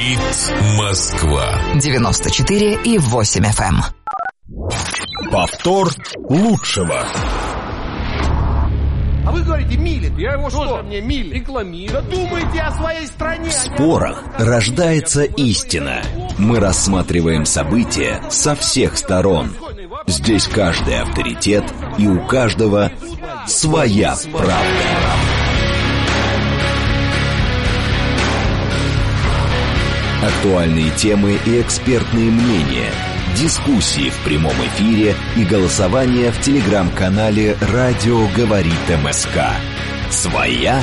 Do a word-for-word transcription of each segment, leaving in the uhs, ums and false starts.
Говорит Москва. девяносто четыре и восемь эф эм. Повтор лучшего. А вы говорите, милит. Я его что? Мне милит. Рекламирует. Да думайте о своей стране. В спорах рождается истина. Мы рассматриваем события со всех сторон. Здесь каждый авторитет, и у каждого своя правда. Актуальные темы и экспертные мнения, дискуссии в прямом эфире и голосование в телеграм-канале «Радио говорит МСК». Своя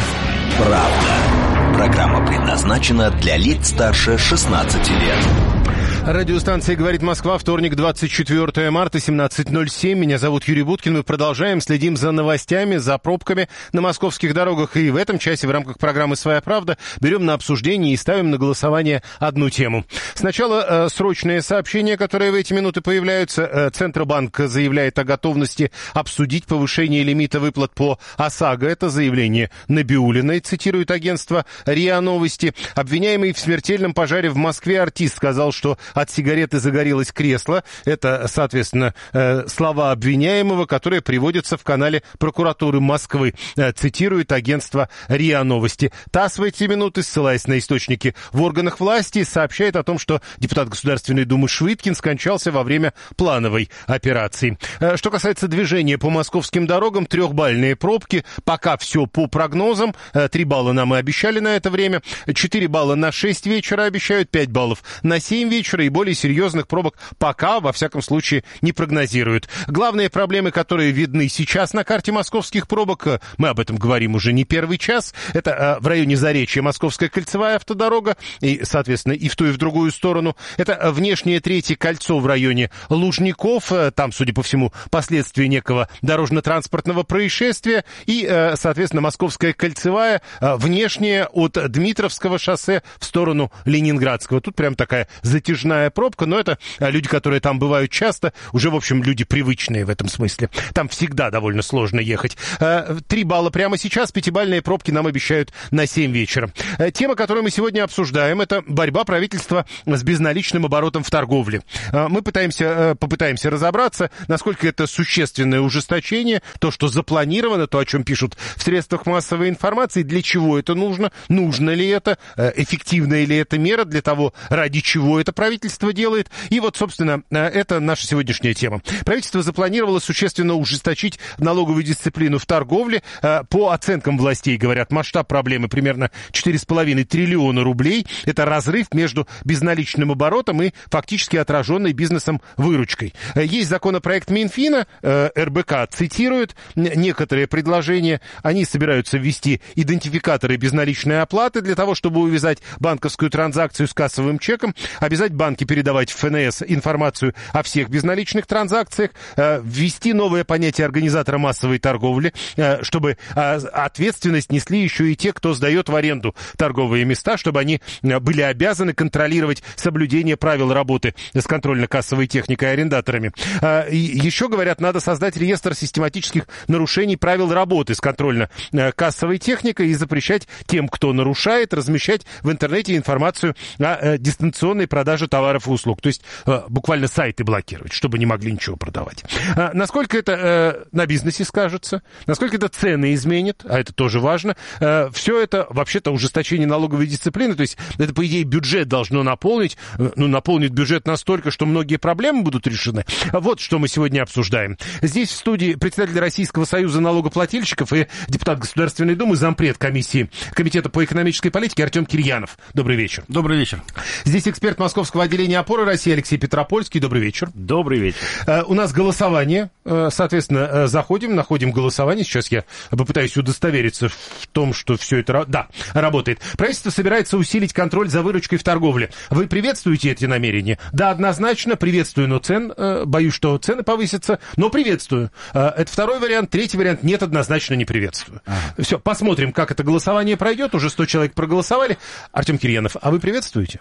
правда. Программа предназначена для лиц старше шестнадцати лет. Радиостанция «Говорит Москва», вторник, двадцать четвёртое марта, семнадцать ноль семь. Меня зовут Юрий Буткин. Мы продолжаем, следим за новостями, за пробками на московских дорогах. И в этом часе в рамках программы «Своя правда» берем на обсуждение и ставим на голосование одну тему. Сначала э, срочные сообщения, которые в эти минуты появляются. Э, Центробанк заявляет о готовности обсудить повышение лимита выплат по ОСАГО. Это заявление Набиуллиной, цитирует агентство РИА Новости. Обвиняемый в смертельном пожаре в Москве артист сказал, что от сигареты загорелось кресло. Это, соответственно, слова обвиняемого, которые приводятся в канале прокуратуры Москвы. Цитирует агентство РИА Новости. ТАСС в эти минуты, ссылаясь на источники в органах власти, сообщает о том, что депутат Государственной Думы Швыдкин скончался во время плановой операции. Что касается движения по московским дорогам, трехбальные пробки. Пока все по прогнозам. Три балла нам и обещали на это время. Четыре балла на шесть вечера обещают, пять баллов на семь вечера. И более серьезных пробок пока, во всяком случае, не прогнозируют. Главные проблемы, которые видны сейчас на карте московских пробок, мы об этом говорим уже не первый час, это в районе Заречья Московская кольцевая автодорога, и, соответственно, и в ту, и в другую сторону. Это внешнее третье кольцо в районе Лужников, там, судя по всему, последствия некого дорожно-транспортного происшествия, и, соответственно, Московская кольцевая внешняя от Дмитровского шоссе в сторону Ленинградского. Тут прям такая затяжная пробка, но это люди, которые там бывают часто, уже, в общем, люди привычные в этом смысле. Там всегда довольно сложно ехать. Три балла прямо сейчас, пятибалльные пробки нам обещают на семь вечера. Тема, которую мы сегодня обсуждаем, это борьба правительства с безналичным оборотом в торговле. Мы пытаемся, попытаемся разобраться, насколько это существенное ужесточение, то, что запланировано, то, о чем пишут в средствах массовой информации, для чего это нужно, нужно ли это, эффективная ли это мера для того, ради чего это правительство делает. И вот, собственно, это наша сегодняшняя тема. Правительство запланировало существенно ужесточить налоговую дисциплину в торговле. По оценкам властей, говорят, масштаб проблемы примерно четыре с половиной триллиона рублей. Это разрыв между безналичным оборотом и фактически отраженной бизнесом выручкой. Есть законопроект Минфина, эр бэ ка цитирует некоторые предложения. Они собираются ввести идентификаторы безналичной оплаты для того, чтобы увязать банковскую транзакцию с кассовым чеком, обязать банки передавать в эф эн эс информацию о всех безналичных транзакциях, ввести новое понятие организатора массовой торговли, чтобы ответственность несли еще и те, кто сдает в аренду торговые места, чтобы они были обязаны контролировать соблюдение правил работы с контрольно-кассовой техникой и арендаторами. И еще, говорят, надо создать реестр систематических нарушений правил работы с контрольно-кассовой техникой и запрещать тем, кто нарушает, размещать в интернете информацию о дистанционной продаже товаров и услуг. То есть э, буквально сайты блокировать, чтобы не могли ничего продавать. А, насколько это э, на бизнесе скажется, насколько это цены изменит, а это тоже важно. Э, все это вообще-то ужесточение налоговой дисциплины, то есть это, по идее, бюджет должно наполнить, э, ну, наполнит бюджет настолько, что многие проблемы будут решены. Вот что мы сегодня обсуждаем. Здесь в студии председатель Российского союза налогоплательщиков и депутат Государственной Думы, зампред комиссии Комитета по экономической политике Артем Кирьянов. Добрый вечер. Добрый вечер. Здесь эксперт Московского отделения «Опоры России» Алексей Петропольский. Добрый вечер. Добрый вечер. Uh, у нас голосование. Uh, соответственно, uh, заходим, находим голосование. Сейчас я попытаюсь удостовериться в том, что все это да, работает. Правительство собирается усилить контроль за выручкой в торговле. Вы приветствуете эти намерения? Да, однозначно приветствую, но цен, uh, боюсь, что цены повысятся, но приветствую. Uh, это второй вариант. Третий вариант нет, однозначно не приветствую. Ага. Все, посмотрим, как это голосование пройдет. Уже сто человек проголосовали. Артем Кирьянов, а вы приветствуете?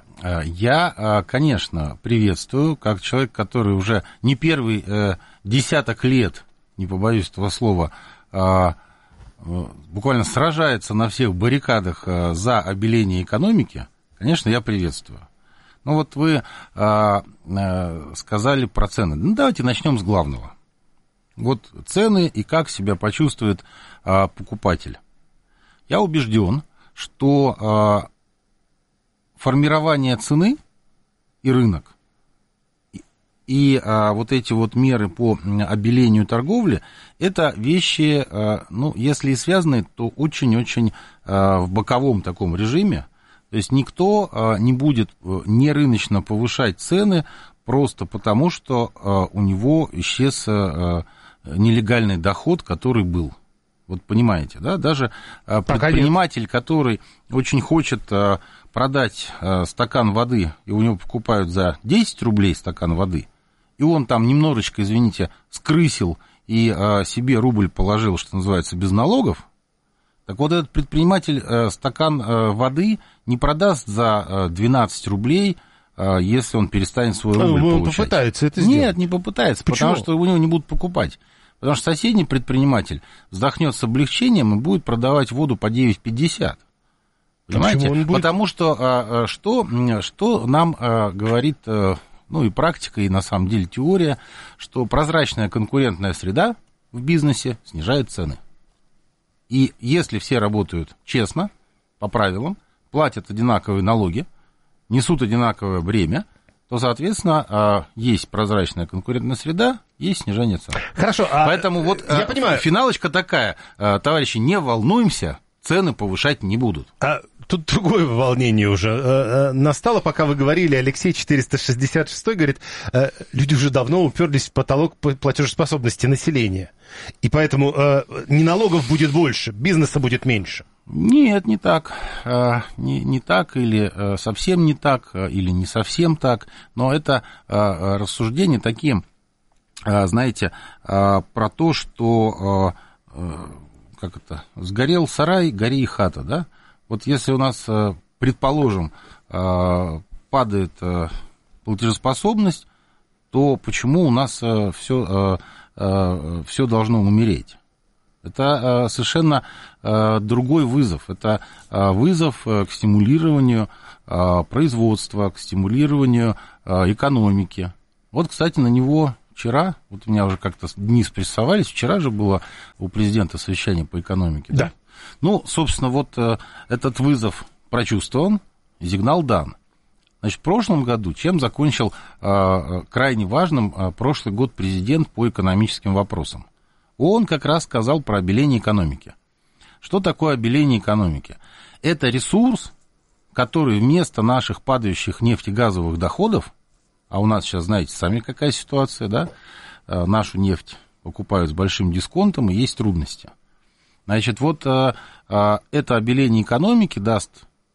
Я, конечно, приветствую, как человек, который уже не первый э, десяток лет, не побоюсь этого слова, э, буквально сражается на всех баррикадах э, за обеление экономики, конечно, я приветствую. Ну вот вы а, а, сказали про цены. Ну давайте начнем с главного. Вот цены и как себя почувствует а, покупатель. Я убежден, что а, формирование цены и рынок, и, и а, вот эти вот меры по обелению торговли, это вещи, а, ну, если и связаны, то очень-очень а, в боковом таком режиме. То есть никто а, не будет нерыночно повышать цены просто потому, что а, у него исчез а, нелегальный доход, который был. Вот понимаете, да? Даже а, предприниматель, который очень хочет а, продать а, стакан воды, и у него покупают за десять рублей стакан воды, и он там немножечко, извините, скрысил и а, себе рубль положил, что называется, без налогов, так вот этот предприниматель а, стакан а, воды не продаст за а, двенадцать рублей, а, если он перестанет свой рубль он получать. Попытается это сделать. Нет, не попытается, Почему? Потому что у него не будут покупать. Потому что соседний предприниматель вздохнет с облегчением и будет продавать воду по девять пятьдесят. Понимаете? Будет... Потому что а, что, что нам а, говорит, а, ну и практика, и на самом деле теория, что прозрачная конкурентная среда в бизнесе снижает цены. И если все работают честно, по правилам, платят одинаковые налоги, несут одинаковое бремя, то, соответственно, есть прозрачная конкурентная среда, есть снижение цен. Хорошо. А Поэтому вот я понимаю. Финалочка такая. Товарищи, не волнуемся, цены повышать не будут. А тут другое волнение уже настало, пока вы говорили. Алексей четыреста шестьдесят шесть говорит, люди уже давно уперлись в потолок платежеспособности населения. И поэтому не налогов будет больше, бизнеса будет меньше. Нет, не так. Не, не так, или совсем не так, или не совсем так. Но это рассуждения такие, знаете, про то, что, как это, сгорел сарай, гори и хата, да? Вот если у нас, предположим, падает платежеспособность, то почему у нас все, все должно умереть? Это совершенно другой вызов. Это вызов к стимулированию производства, к стимулированию экономики. Вот, кстати, на него вчера, вот у меня уже как-то дни спрессовались, вчера же было у президента совещание по экономике. Да. Да? Ну, собственно, вот этот вызов прочувствован, сигнал дан. Значит, в прошлом году чем закончил крайне важным прошлый год президент по экономическим вопросам? Он как раз сказал про обеление экономики. Что такое обеление экономики? Это ресурс, который вместо наших падающих нефтегазовых доходов, а у нас сейчас, знаете, сами какая ситуация, да, нашу нефть покупают с большим дисконтом, и есть трудности. Значит, вот это обеление экономики даст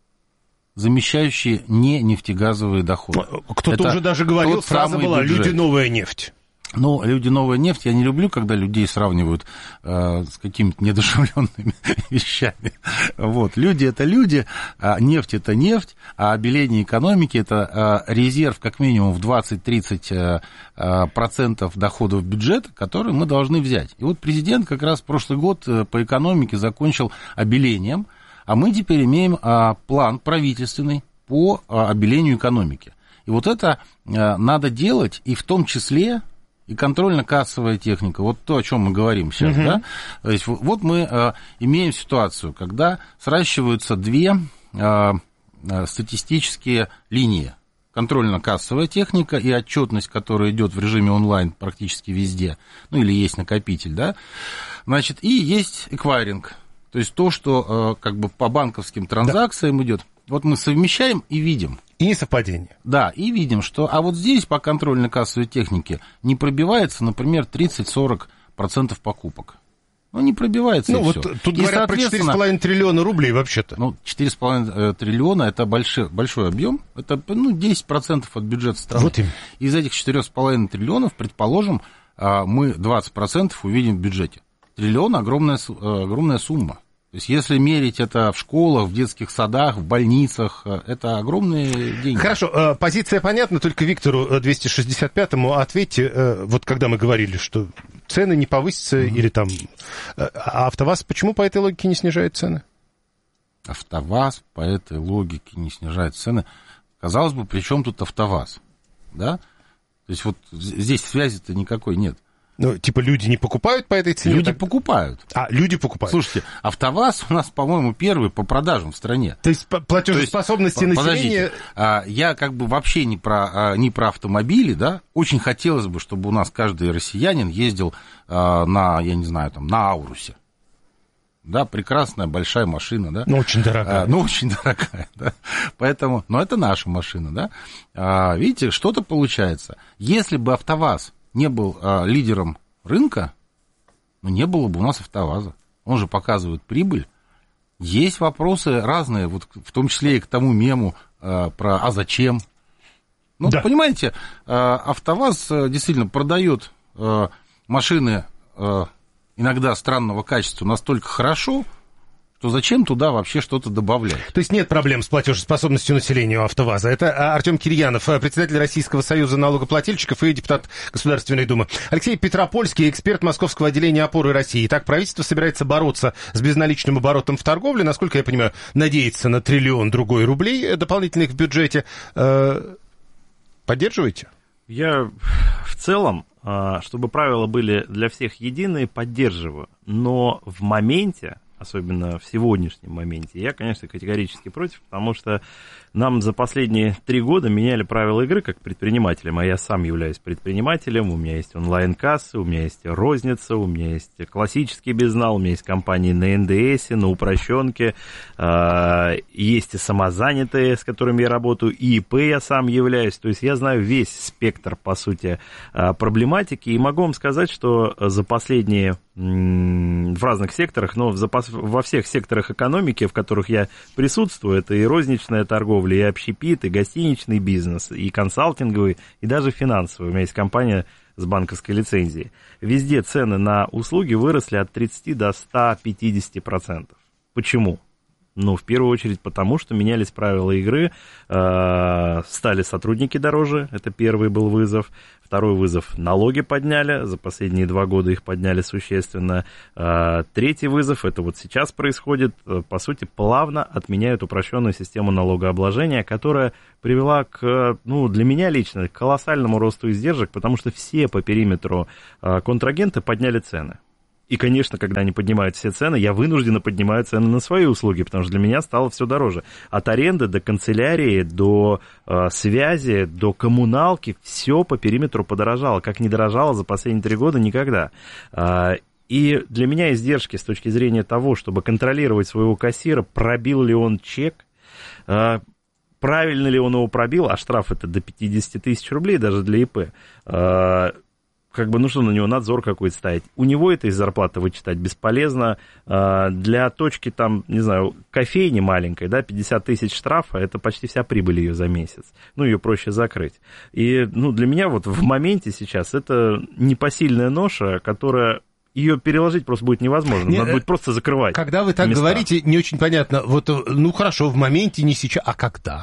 замещающие не нефтегазовые доходы. Кто-то это уже даже говорил, фраза была бюджет. «Люди новая нефть». Ну, люди новая нефть, я не люблю, когда людей сравнивают э, с какими-то недушевленными вещами. Вот, люди это люди, а нефть это нефть, а обеление экономики это э, резерв как минимум в двадцать-тридцать процентов доходов бюджета, который мы должны взять. И вот президент как раз прошлый год по экономике закончил обелением, а мы теперь имеем э, план правительственный по э, обелению экономики. И вот это э, надо делать, и в том числе... И контрольно-кассовая техника, вот то, о чем мы говорим сейчас, uh-huh. да, то есть вот мы э, имеем ситуацию, когда сращиваются две э, статистические линии. Контрольно-кассовая техника и отчетность, которая идет в режиме онлайн практически везде, ну или есть накопитель, да, значит, и есть эквайринг, то есть то, что э, как бы по банковским транзакциям да. идет. Вот мы совмещаем и видим. И несовпадение. Да, и видим, что... А вот здесь по контрольно-кассовой технике не пробивается, например, тридцать-сорок процентов покупок. Ну, не пробивается, ну, и вот все. Тут и, говорят про четыре с половиной триллиона рублей вообще-то. Ну, четыре с половиной триллиона – это большой, большой объем. Это, ну, десять процентов от бюджета страны. Вот им. Из этих четыре с половиной триллионов, предположим, мы двадцать процентов увидим в бюджете. Триллион – огромная, огромная сумма. То есть, если мерить это в школах, в детских садах, в больницах, это огромные деньги. Хорошо, позиция понятна, только Виктору двести шестьдесят пятому ответьте, вот когда мы говорили, что цены не повысятся, mm-hmm. или там... А АвтоВАЗ почему по этой логике не снижает цены? АвтоВАЗ по этой логике не снижает цены. Казалось бы, при чем тут АвтоВАЗ? Да? То есть вот здесь связи-то никакой нет. Ну, типа люди не покупают по этой цене? Люди так... покупают. А, люди покупают. Слушайте, АвтоВАЗ у нас, по-моему, первый по продажам в стране. То есть платежеспособности населения... Подождите, я как бы вообще не про, не про автомобили, да? Очень хотелось бы, чтобы у нас каждый россиянин ездил на, я не знаю, там, на Аурусе. Да, прекрасная большая машина, да. Ну, очень дорогая. А, ну, очень дорогая, да. Поэтому, но это наша машина, да. А, видите, что-то получается. Если бы АвтоВАЗ не был а, лидером рынка, ну, не было бы у нас АвтоВАЗа. Он же показывает прибыль. Есть вопросы разные, вот, в том числе и к тому мему а, про «а зачем?». Ну, да. Понимаете, а, АвтоВАЗ а, действительно продает а, машины... А, иногда странного качества настолько хорошо, что зачем туда вообще что-то добавлять? То есть нет проблем с платежеспособностью населения у АвтоВАЗа. Это Артем Кирьянов, председатель Российского союза налогоплательщиков и депутат Государственной Думы. Алексей Петропольский, эксперт Московского отделения «Опоры России». Итак, правительство собирается бороться с безналичным оборотом в торговле. Насколько я понимаю, надеется на триллион другой рублей дополнительных в бюджете. Поддерживаете? Я в целом, чтобы правила были для всех единые, поддерживаю. Но в моменте, особенно в сегодняшнем моменте, я, конечно, категорически против, потому что нам за последние три года меняли правила игры как предпринимателям, а я сам являюсь предпринимателем, у меня есть онлайн-кассы, у меня есть розница, у меня есть классический безнал, у меня есть компании на эн дэ эсе, на упрощенке, есть и самозанятые, с которыми я работаю, и и пэ я сам являюсь, то есть я знаю весь спектр, по сути, проблематики, и могу вам сказать, что за последние, в разных секторах, но во всех секторах экономики, в которых я присутствую, это и розничная торговля, и общепит, и гостиничный бизнес, и консалтинговый, и даже финансовый. У меня есть компания с банковской лицензией. Везде цены на услуги выросли от тридцати до ста пятидесяти процентов. Почему? Ну, в первую очередь потому, что менялись правила игры, э, стали сотрудники дороже, это первый был вызов. Второй вызов — налоги подняли, за последние два года их подняли существенно. Э, третий вызов — это вот сейчас происходит, по сути, плавно отменяют упрощенную систему налогообложения, которая привела к, ну, для меня лично, к колоссальному росту издержек, потому что все по периметру э, контрагенты подняли цены. И, конечно, когда они поднимают все цены, я вынужденно поднимаю цены на свои услуги, потому что для меня стало все дороже. От аренды до канцелярии, до э, связи, до коммуналки, все по периметру подорожало. Как не дорожало за последние три года никогда. Э, и для меня издержки с точки зрения того, чтобы контролировать своего кассира, пробил ли он чек, э, правильно ли он его пробил, а штраф это до пятьдесят тысяч рублей даже для и пэ, э, как бы, ну что, на него надзор какой-то ставить. У него это из зарплаты вычитать бесполезно. Для точки, там, не знаю, кофейни маленькой, да, пятьдесят тысяч штрафа, это почти вся прибыль ее за месяц. Ну, ее проще закрыть. И, ну, для меня вот в моменте сейчас это непосильная ноша, которая... Ее переложить просто будет невозможно. Надо не, будет просто закрывать. Когда вы так места. Говорите, не очень понятно. Вот, ну, хорошо, в моменте, не сейчас, а когда?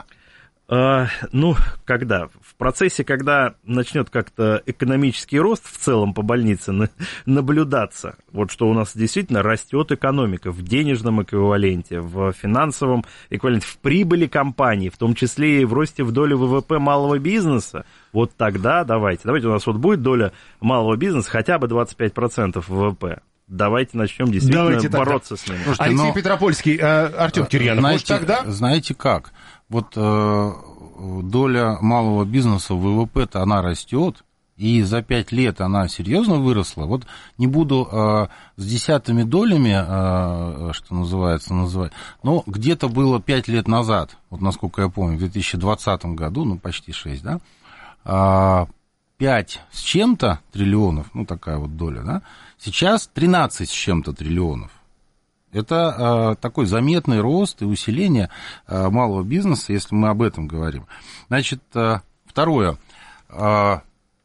Uh, ну, когда? В процессе, когда начнет как-то экономический рост в целом по больнице на, наблюдаться, вот что у нас действительно растет экономика в денежном эквиваленте, в финансовом эквиваленте, в прибыли компаний, в том числе и в росте в долю вэ вэ пэ малого бизнеса, вот тогда давайте. Давайте у нас вот будет доля малого бизнеса хотя бы двадцать пять процентов вэ вэ пэ. Давайте начнем действительно Давайте бороться тогда. С ним. Слушайте, Алексей но... Петропольский, Артем Кирьянов, знаете, может тогда? Знаете как? Вот э, доля малого бизнеса в вэ вэ пэ-то она растет, и за пять лет она серьезно выросла. Вот не буду э, с десятыми долями, э, что называется, называть, но где-то было пять лет назад, вот насколько я помню, в две тысячи двадцатом году, ну почти шесть, да, э, пять с чем-то триллионов, ну такая вот доля, да, сейчас тринадцать с чем-то триллионов. Это э, такой заметный рост и усиление э, малого бизнеса, если мы об этом говорим. Значит, э, второе. Э,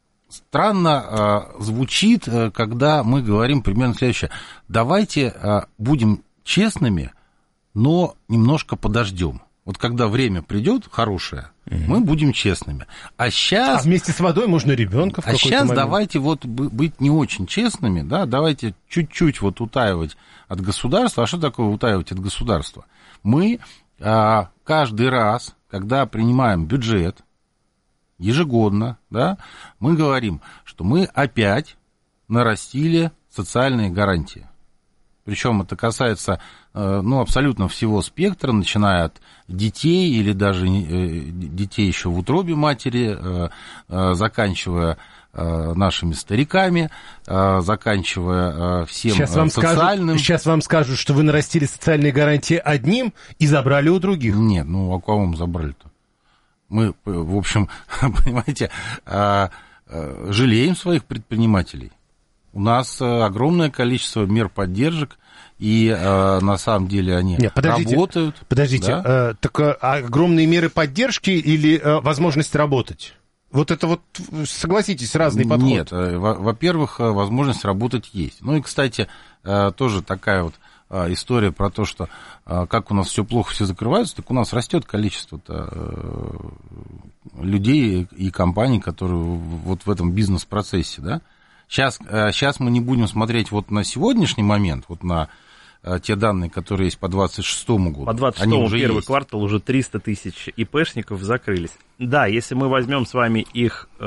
странно э, звучит, э, когда мы говорим примерно следующее. Давайте э, будем честными, но немножко подождем. Вот когда время придет хорошее, mm-hmm. мы будем честными. А сейчас... А вместе с водой можно ребенка в а какой-то сейчас момент. Давайте вот быть не очень честными, да, давайте чуть-чуть вот утаивать от государства. А что такое утаивать от государства? Мы а, каждый раз, когда принимаем бюджет, ежегодно, да, мы говорим, что мы опять нарастили социальные гарантии. Причем это касается, ну, абсолютно всего спектра, начиная от детей или даже детей еще в утробе матери, заканчивая нашими стариками, заканчивая всем сейчас вам социальным. Скажут, сейчас вам скажут, что вы нарастили социальные гарантии одним и забрали у других. Нет, ну, а кого мы забрали-то? Мы, в общем, понимаете, жалеем своих предпринимателей. У нас огромное количество мер поддержек, и э, на самом деле они Нет, подождите, работают. Подождите, да? э, так э, огромные меры поддержки или э, возможность работать? Вот это вот, согласитесь, разный подход. Нет, э, во-первых, возможность работать есть. Ну и, кстати, э, тоже такая вот э, история про то, что э, как у нас все плохо, все закрываются, так у нас растет количество э, людей и компаний, которые вот в этом бизнес-процессе, да. Сейчас, сейчас мы не будем смотреть вот на сегодняшний момент, вот на те данные, которые есть по двадцать шестому году. По двадцать шестому первый есть. Квартал уже триста тысяч ИПшников закрылись. Да, если мы возьмем с вами их э,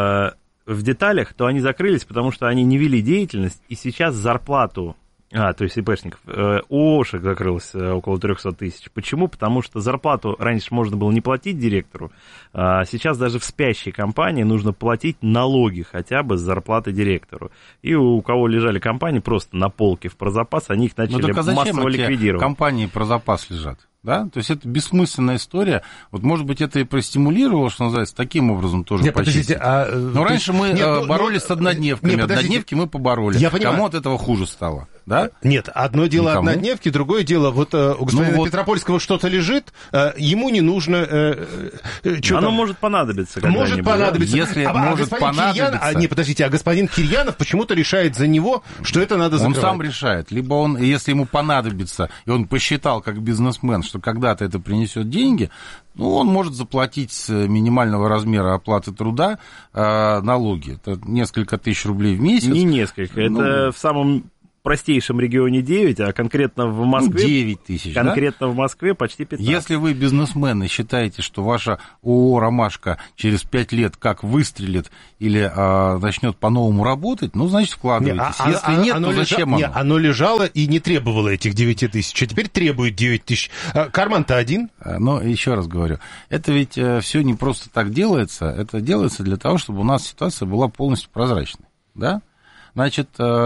в деталях, то они закрылись, потому что они не вели деятельность, и сейчас зарплату... А, то есть ИПшников. ООшек закрылось около триста тысяч. Почему? Потому что зарплату раньше можно было не платить директору, а сейчас даже в спящей компании нужно платить налоги хотя бы с зарплаты директору. И у кого лежали компании просто на полке в прозапас, они их начали массово ликвидировать. Компании про запас лежат? Да? То есть это бессмысленная история. Вот, может быть, это и простимулировало, что называется, таким образом тоже нет, почистить. А, но раньше есть... мы нет, боролись но... с однодневками. Нет, однодневки мы побороли. Я Кому от этого хуже стало? Да? Нет, одно дело Никому. Однодневки, другое дело, вот у господина ну, вот... Петропольского что-то лежит, ему не нужно... Э, что Оно там? может понадобиться. Может понадобиться. Если а, может а понадобиться... Кирьян, а, не, подождите, а господин Кирьянов почему-то решает за него, что это надо закрывать. Он сам решает. Либо он, если ему понадобится, и он посчитал как бизнесмен, что когда-то это принесет деньги, ну, он может заплатить с минимального размера оплаты труда э, налоги. Это несколько тысяч рублей в месяц. Не несколько, ну, это в самом простейшем регионе девять, а конкретно в Москве... Ну, девять тысяч, конкретно да? в Москве почти пятнадцать. Если вы бизнесмен и считаете, что ваша ООО «Ромашка» через пять лет как выстрелит или а, начнет по-новому работать, ну, значит, вкладывайтесь. Не, а, Если а, нет, то зачем лежа... оно? Не, оно лежало и не требовало этих девять тысяч, а теперь требует девять тысяч. Карман-то один. Но еще раз говорю, это ведь все не просто так делается, это делается для того, чтобы у нас ситуация была полностью прозрачной, да? Значит,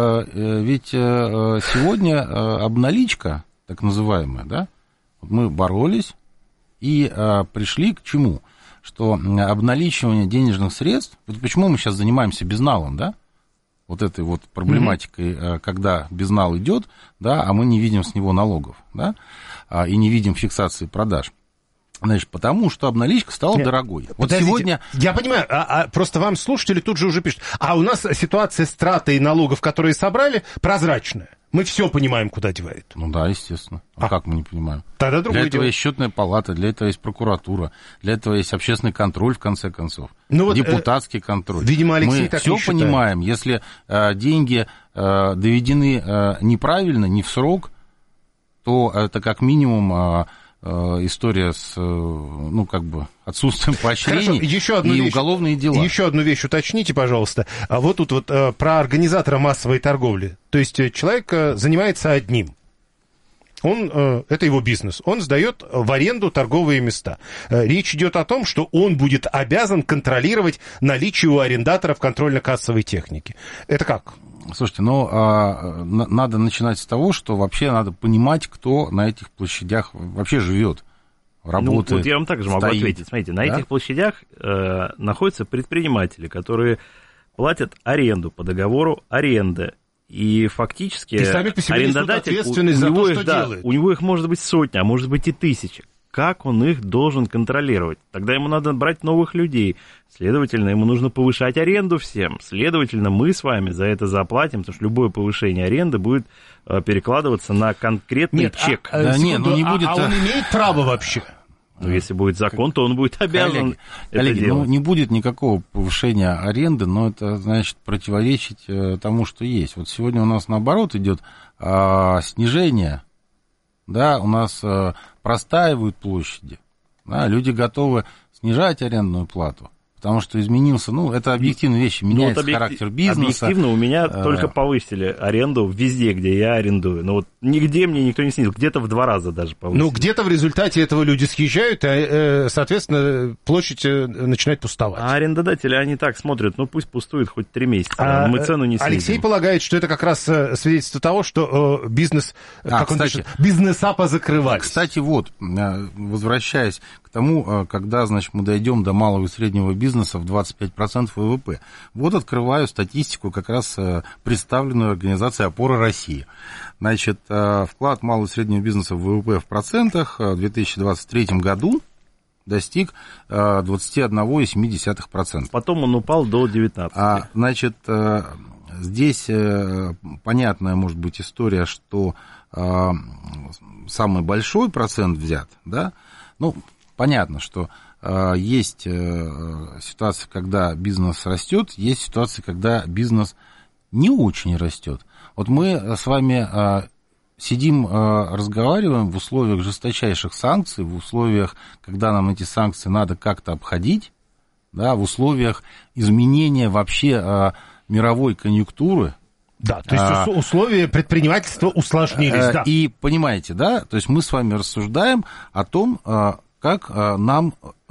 ведь сегодня обналичка, так называемая, да, мы боролись и пришли к чему? Что обналичивание денежных средств, вот почему мы сейчас занимаемся безналом, да, вот этой вот проблематикой, mm-hmm. когда безнал идет, да, а мы не видим с него налогов, да, и не видим фиксации продаж. Значит, потому что обналичка стала Нет, дорогой. Вот сегодня... Я понимаю, а, а просто вам слушатели тут же уже пишут, а у нас ситуация с тратой налогов, которые собрали, прозрачная. Мы все понимаем, куда девают. Ну да, естественно. А, а как мы не понимаем? Тогда другое Для этого дело. есть счетная палата, для этого есть прокуратура, для этого есть общественный контроль, в конце концов. Ну вот, депутатский э, контроль. Видимо, Алексей мы так все не считает. Понимаем, если э, деньги э, доведены э, неправильно, не в срок, то это как минимум... Э, история с, ну, как бы, отсутствием поощрений еще одну и вещь, уголовные дела. Еще одну вещь уточните, пожалуйста. А вот тут вот а, про организатора массовой торговли. То есть человек а, занимается одним. Он, а, это его бизнес. Он сдает в аренду торговые места. А, речь идет о том, что он будет обязан контролировать наличие у арендаторов контрольно-кассовой техники. Это как? Слушайте, ну, а, надо начинать с того, что вообще надо понимать, кто на этих площадях вообще живет, работает, Ну, вот я вам также могу стоит. ответить. Смотрите, на да? этих площадях э, находятся предприниматели, которые платят аренду по договору аренды. И фактически и сами по себе арендодатель, у, у, за него то, их, что да, делает. у него их может быть сотня, а может быть и тысяча. Как он их должен контролировать? Тогда ему надо брать новых людей. Следовательно, ему нужно повышать аренду всем. Следовательно, мы с вами за это заплатим, потому что любое повышение аренды будет перекладываться на конкретный нет, чек. А, да, секунду, нет, ну не будет... а, а он имеет право вообще? Ну, если будет закон, то он будет обязан коллеги, это коллеги, делать. Ну, не будет никакого повышения аренды, но это, значит, противоречить э, тому, что есть. Вот сегодня у нас, наоборот, идет э, снижение, да, у нас э, простаивают площади, Да, люди готовы снижать арендную плату, потому что изменился, ну, это объективные вещи, меняется ну, вот объектив... характер бизнеса. Объективно у меня а... только повысили аренду везде, где я арендую. Но вот нигде мне никто не снизил, где-то в два раза даже повысили. Ну, где-то в результате этого люди съезжают, а, соответственно, площадь начинает пустовать. А арендодатели, они так смотрят, ну, пусть пустует хоть три месяца, а, мы цену не снизим. Алексей полагает, что это как раз свидетельство того, что бизнес, а, как он кстати, пишет, бизнеса позакрывались. Кстати, вот, возвращаясь к тому, когда, значит, мы дойдем до малого и среднего бизнеса, в двадцать пять процентов ВВП. Вот открываю статистику, как раз представленную организацией «Опора России». Значит, вклад малого и среднего бизнеса в ВВП в процентах в две тысячи двадцать третьем году достиг двадцать один целых семь десятых процента. Потом он упал до девятнадцати. А, значит, здесь понятная может быть история, что самый большой процент взят, да, ну, понятно, что есть ситуация, когда бизнес растет, есть ситуация, когда бизнес не очень растет. Вот мы с вами сидим, разговариваем в условиях жесточайших санкций, в условиях, когда нам эти санкции надо как-то обходить, да, в условиях изменения вообще мировой конъюнктуры. Да, то есть а, условия предпринимательства усложнились, да. И понимаете, да, то есть мы с вами рассуждаем о том, как нам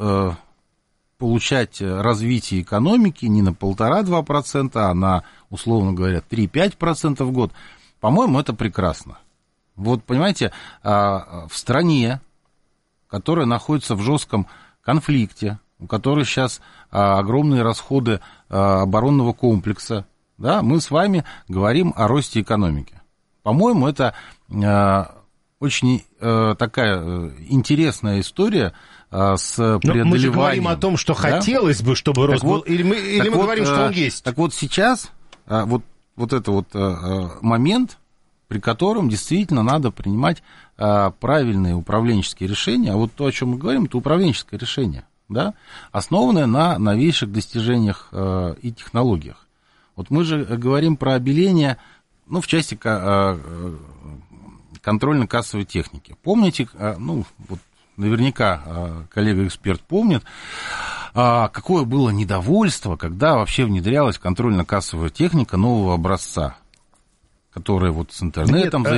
получать развитие экономики не на полтора-два процента, а на, условно говоря, три-пять процентов в год. По-моему, это прекрасно. Вот, понимаете, в стране, которая находится в жестком конфликте, у которой сейчас огромные расходы оборонного комплекса, да, мы с вами говорим о росте экономики. По-моему, это очень такая интересная история с преодолеванием. Мы же говорим о том, что да? хотелось бы, чтобы рост был, или мы, или мы вот, говорим, что он есть. Так вот сейчас, вот, вот это вот момент, при котором действительно надо принимать правильные управленческие решения, а вот то, о чем мы говорим, это управленческое решение, да, основанное на новейших достижениях и технологиях. Вот мы же говорим про обеление, ну, в части контрольно-кассовой техники. Помните, ну, вот наверняка коллега-эксперт помнит, какое было недовольство, когда вообще внедрялась контрольно-кассовая техника нового образца, которая вот с интернетом...